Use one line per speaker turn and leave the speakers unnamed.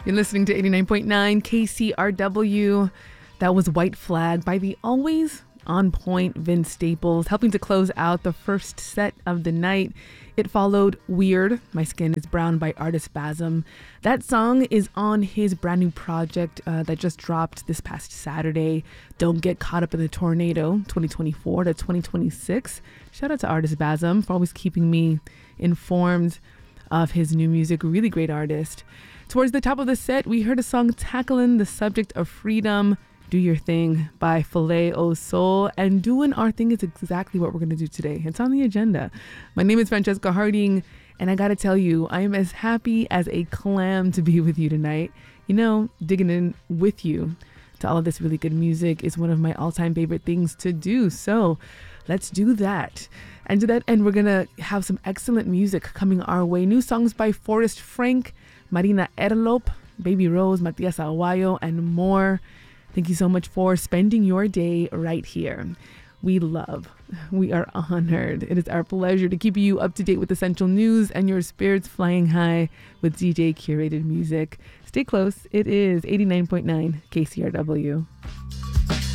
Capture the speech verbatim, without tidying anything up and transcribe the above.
You're listening to eighty-nine point nine K C R W. That was White Flag by the always on point Vince Staples, helping to close out the first set of the night. It followed Weird, My Skin is Brown by Artist Spasm. That song is on his brand new project uh, that just dropped this past Saturday, Don't Get Caught Up in the Tornado, twenty twenty-four to twenty twenty-six. Shout out to Artist Spasm for always keeping me informed of his new music. Really great artist. Towards the top of the set, we heard a song tackling the subject of freedom, Do Your Thing by Filet O Soul. And doing our thing is exactly what we're going to do today. It's on the agenda. My name is Francesca Harding, and I got to tell you, I am as happy as a clam to be with you tonight. You know, digging in with you to all of this really good music is one of my all-time favorite things to do. So let's do that. And to that end, we're going to have some excellent music coming our way. New songs by Forrest Frank, Marina Erlop, Baby Rose, Matias Aguayo, and more. Thank you so much for spending your day right here. We love, we are honored. It is our pleasure to keep you up to date with essential news and your spirits flying high with D J curated music. Stay close. It is eighty-nine point nine K C R W.